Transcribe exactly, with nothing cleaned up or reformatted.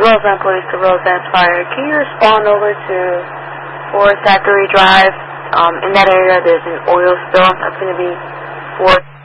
Roseland Police to Roseland Fire. Can you respond over to four Thackeray Drive? Um, in that area, there's an oil spill that's going to be four.